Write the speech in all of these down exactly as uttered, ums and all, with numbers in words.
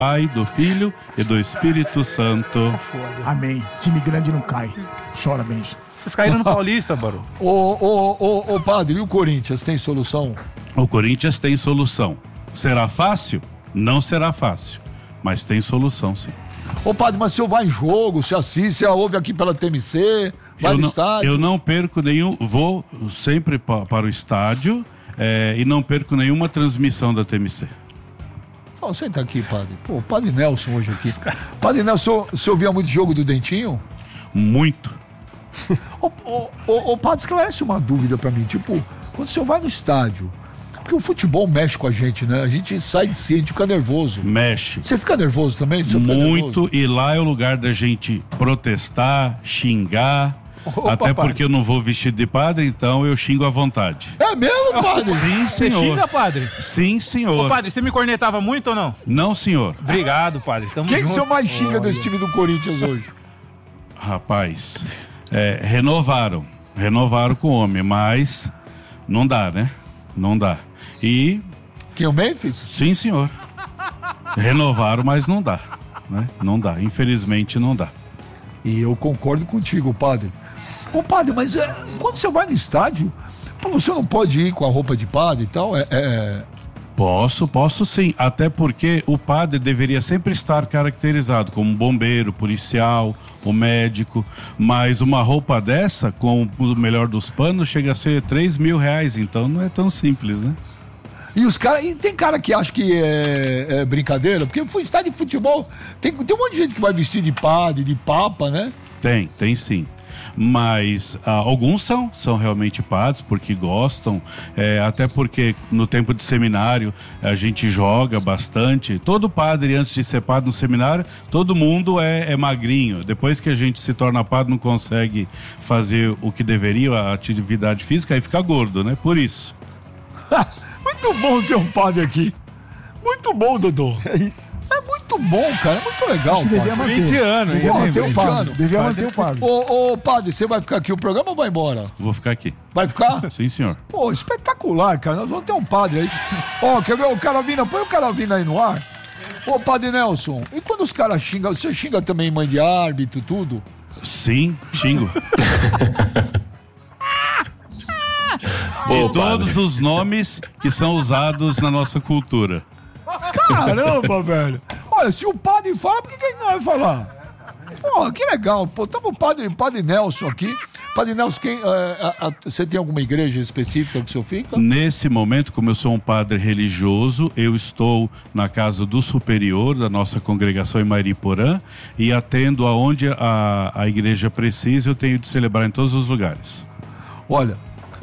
Pai, do Filho e do Espírito Santo. Amém. Time grande não cai. Chora, Benji. Vocês caíram no Paulista, Barô. Ô, ô, ô, ô, padre, e o Corinthians tem solução? O Corinthians tem solução. Será fácil? Não será fácil. Mas tem solução, sim. Ô, padre, mas se eu vai em jogo, se assiste, se ouve aqui pela T M C, vai eu no não, estádio? Eu não perco nenhum... Vou sempre pa, para o estádio é, e não perco nenhuma transmissão da T M C. Oh, senta aqui, padre. Pô, o padre Nelson hoje aqui. Padre Nelson, você ouvia muito jogo do Dentinho? Muito. Ô, ô, ô, ô, padre, esclarece uma dúvida pra mim. Tipo, quando o senhor vai no estádio, porque o futebol mexe com a gente, né? A gente sai de si, a gente fica nervoso. Mexe. Você fica nervoso também? Muito, e lá é o lugar da gente protestar, xingar. Opa, até porque padre. Eu não vou vestido de padre, então eu xingo à vontade. É mesmo, padre? Sim, senhor. Você xinga, padre? Sim, senhor. Ô, padre, você me cornetava muito ou não? Não, senhor. Obrigado, padre. Tamo Quem junto. que o senhor mais xinga oh, desse time do Corinthians hoje? Rapaz, é, renovaram. Renovaram com o homem, mas não dá, né? Não dá. E... Quem, o Memphis? Sim, senhor. Renovaram, mas não dá, né? Não dá. Infelizmente, não dá. E eu concordo contigo, padre. Ô, padre, mas é, quando você vai no estádio, você não pode ir com a roupa de padre e tal? É, é... Posso, posso sim. Até porque o padre deveria sempre estar caracterizado como bombeiro, policial, o médico. Mas uma roupa dessa, com o melhor dos panos, chega a ser três mil reais. Então não é tão simples, né? E os caras, e tem cara que acha que é, é brincadeira, porque foi estádio de futebol, tem, tem um monte de gente que vai vestir de padre, de papa, né? Tem, tem sim. Mas ah, alguns são, são realmente padres porque gostam, é, até porque no tempo de seminário a gente joga bastante. Todo padre, antes de ser padre no seminário, todo mundo é, é magrinho. Depois que a gente se torna padre, não consegue fazer o que deveria, a atividade física, aí fica gordo, né? Por isso. Muito bom ter um padre aqui. Muito bom, Dodô. É isso. É muito bom, cara. É muito legal. Acho que devia manter. vinte anos. Devia manter o padre. anos. Devia padre. manter o padre. Ô, ô, padre, você vai ficar aqui o programa ou vai embora? Vou ficar aqui. Vai ficar? Sim, senhor. Pô, espetacular, cara. Nós vamos ter um padre aí. Ó, oh, quer ver o Caravina? Põe o Caravina aí no ar. Ô, padre Nelson, e quando os caras xingam, você xinga também mãe de árbitro, tudo? Sim, xingo. Pô, de todos padre. os nomes que são usados na nossa cultura. Caramba, velho. Olha, se o padre fala, por que ele não vai falar? Pô, que legal. Pô, tamo o padre, padre Nelson aqui. Padre Nelson, quem, é, a, a, você tem alguma igreja específica que o senhor fica? Nesse momento, como eu sou um padre religioso, eu estou na casa do superior da nossa congregação em Mariporã e atendo aonde a, a igreja precisa, eu tenho de celebrar em todos os lugares. Olha,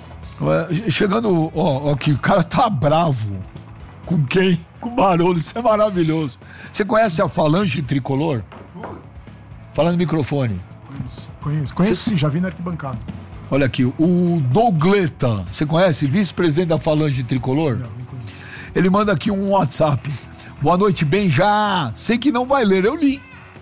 chegando, ó, ó, que o cara tá bravo. Com quem? Com o Barolo, isso é maravilhoso. Você conhece a Falange Tricolor? Fala no microfone. Conheço, conheço, conheço sim, já vi na arquibancada. Olha aqui, o Dougleta, você conhece? Vice-presidente da Falange Tricolor? Não, não conheço. Ele manda aqui um WhatsApp. Boa noite, bem já. Sei que não vai ler, eu li.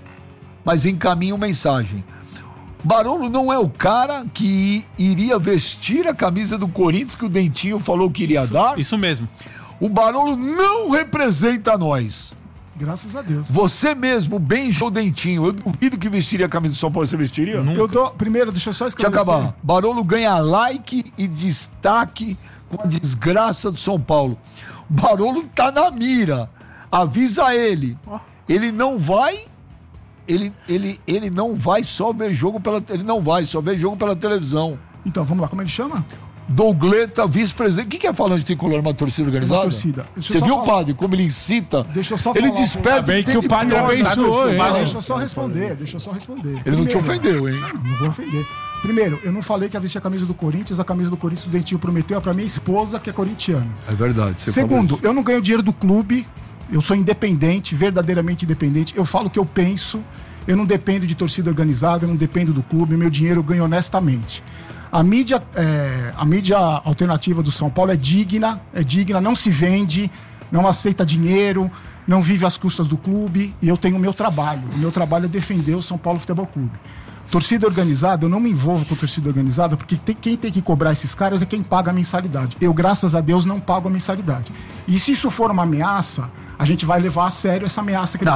Mas encaminho mensagem. Barolo não é o cara que iria vestir a camisa do Corinthians que o Dentinho falou que iria isso, dar? Isso mesmo. O Barolo não representa nós. Graças a Deus. Você mesmo, Benji Dentinho, eu duvido que vestiria a camisa do São Paulo, você vestiria? Nunca. Eu dou, primeiro, deixa eu só esclarecer. Deixa eu acabar. Barolo ganha like e destaque com a desgraça do São Paulo. Barolo tá na mira. Avisa ele. Ele não vai... Ele, ele, ele não vai só ver jogo pela... Ele não vai só ver jogo pela televisão. Então, vamos lá, como ele chama? Dougleta, vice-presidente. O que, que é falando de tricolor? Uma torcida organizada? Uma torcida. Você viu o padre, como ele incita? Deixa eu só ele falar. desperta. Bem que o padre abençoou, hein? Deixa eu só responder, deixa eu só responder. Ele Primeiro, não te ofendeu, hein? Não, não vou ofender. Primeiro, eu não falei que ia vestir a camisa do Corinthians, a camisa do Corinthians o Dentinho prometeu pra minha esposa, que é corintiana. É verdade. Você Segundo, eu não ganho dinheiro do clube, eu sou independente, verdadeiramente independente. Eu falo o que eu penso, eu não dependo de torcida organizada, eu não dependo do clube, meu dinheiro eu ganho honestamente. A mídia, é, a mídia alternativa do São Paulo é digna, é digna, não se vende, não aceita dinheiro, não vive às custas do clube, e eu tenho o meu trabalho. O meu trabalho é defender o São Paulo Futebol Clube. Torcida organizada, eu não me envolvo com torcida organizada, porque tem, quem tem que cobrar esses caras é quem paga a mensalidade. Eu, graças a Deus, não pago a mensalidade. E se isso for uma ameaça, a gente vai levar a sério essa ameaça que ele